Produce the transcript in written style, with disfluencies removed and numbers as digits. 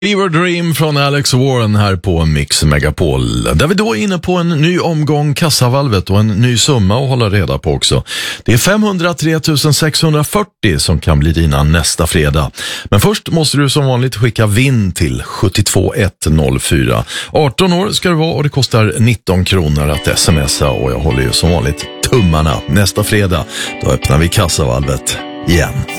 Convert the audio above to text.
Fever Dream från Alex Warren här på Mix Megapol. Där vi då är inne på en ny omgång kassavalvet och en ny summa att hålla reda på också. Det är 503 640 som kan bli dina nästa fredag. Men först måste du som vanligt skicka vinn till 72104. 18 år ska det vara och det kostar 19 kronor att smsa och jag håller ju som vanligt tummarna. Nästa fredag då öppnar vi kassavalvet igen.